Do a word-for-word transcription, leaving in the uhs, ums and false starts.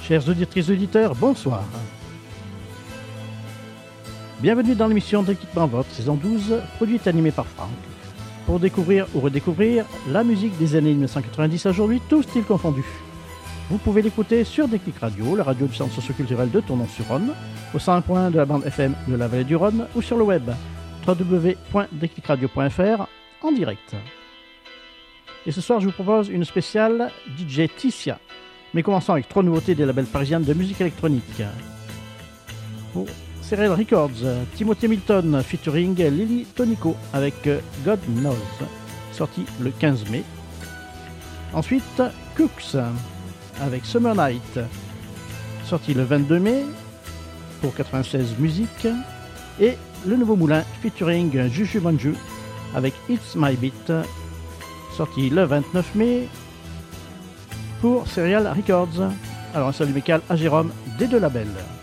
Chères auditrices et auditeurs, bonsoir. Bienvenue dans l'émission d'Équipement Votre, saison douze, produite et animée par Franck. Pour découvrir ou redécouvrir la musique des années mille neuf cent quatre-vingt-dix à aujourd'hui, tous styles confondus. Vous pouvez l'écouter sur Déclic Radio, la radio du centre socioculturel de Tournon-sur-Rhône, au cent un point un de la bande F M de la vallée du Rhône ou sur le web w w w point déclic radio point f r en direct. Et ce soir, je vous propose une spéciale D J Ticia. Mais commençons avec trois nouveautés des labels parisiens de musique électronique. Pour Serial Records, Timothy Milton featuring Lily Tonico avec God Knows, sorti le quinze mai. Ensuite, Cooks avec Summer Night, sorti le vingt-deux mai pour quatre-vingt-seize Musique. Et Le Nouveau Moulin featuring Juju Manju avec It's My Beat, sorti le vingt-neuf mai pour Serial Records. Alors un salut mécal à Jérôme des deux labels.